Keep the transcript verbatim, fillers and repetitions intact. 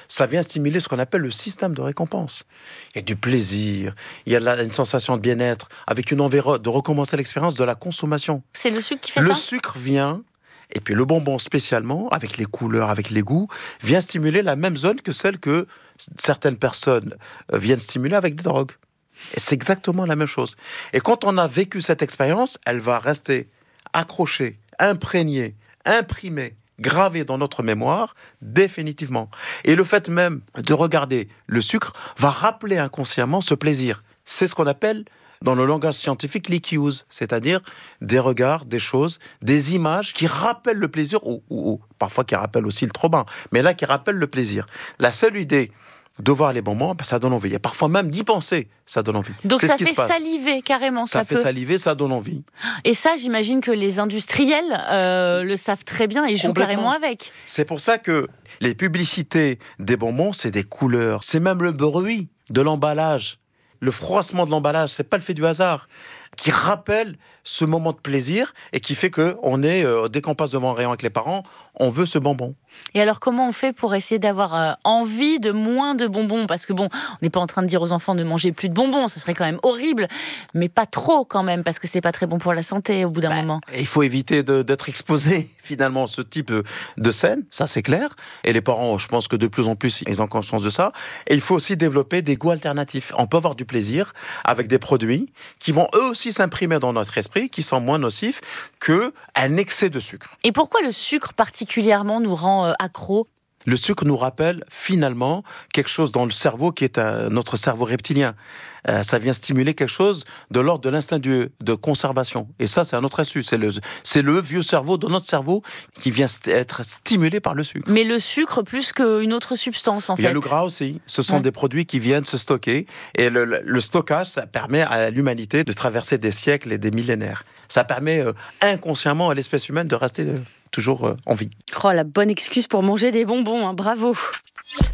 ça vient stimuler ce qu'on appelle le système de récompense. Il y a du plaisir, il y a la, une sensation de bien-être, avec une envie de recommencer l'expérience de la consommation. C'est le sucre qui fait le ça ? Le sucre vient, et puis le bonbon spécialement, avec les couleurs, avec les goûts, vient stimuler la même zone que celle que certaines personnes viennent stimuler avec des drogues. Et c'est exactement la même chose. Et quand on a vécu cette expérience, elle va rester accrochée, imprégnée, imprimée, gravée dans notre mémoire, définitivement. Et le fait même de regarder le sucre va rappeler inconsciemment ce plaisir. C'est ce qu'on appelle, dans le langage scientifique, les cues, c'est-à-dire des regards, des choses, des images qui rappellent le plaisir, ou, ou, ou parfois qui rappellent aussi le trop bain, mais là qui rappellent le plaisir. La seule idée de voir les bonbons, ben ça donne envie. Et parfois même d'y penser, ça donne envie. Donc c'est ça ce qui fait se passe. saliver carrément. Ça, ça fait peut... saliver, ça donne envie. Et ça, j'imagine que les industriels euh, le savent très bien et jouent carrément avec. C'est pour ça que les publicités des bonbons, c'est des couleurs. C'est même le bruit de l'emballage. Le froissement de l'emballage, c'est pas le fait du hasard, qui rappelle ce moment de plaisir et qui fait que on est, euh, dès qu'on passe devant un rayon avec les parents, on veut ce bonbon. Et alors, comment on fait pour essayer d'avoir euh, envie de moins de bonbons ? Parce que bon, on n'est pas en train de dire aux enfants de manger plus de bonbons, ce serait quand même horrible, mais pas trop quand même, parce que c'est pas très bon pour la santé au bout d'un bah, moment. Il faut éviter de, d'être exposé finalement à ce type de scène, ça c'est clair. Et les parents, je pense que de plus en plus, ils ont conscience de ça. Et il faut aussi développer des goûts alternatifs. On peut avoir du plaisir avec des produits qui vont eux aussi s'imprimer dans notre esprit, qui sont moins nocifs qu'un excès de sucre. Et pourquoi le sucre particulièrement nous rend euh, accro ? Le sucre nous rappelle finalement quelque chose dans le cerveau qui est un, notre cerveau reptilien. Euh, ça vient stimuler quelque chose de l'ordre de l'instinct de, de conservation. Et ça, c'est un autre insu. C'est le, c'est le vieux cerveau de notre cerveau qui vient st- être stimulé par le sucre. Mais le sucre plus qu'une autre substance, en fait. Il y a le gras aussi. Ce sont ouais. des produits qui viennent se stocker. Et le, le, le stockage, ça permet à l'humanité de traverser des siècles et des millénaires. Ça permet euh, inconsciemment à l'espèce humaine de rester... Euh, toujours en vie. Oh, la bonne excuse pour manger des bonbons, hein, bravo.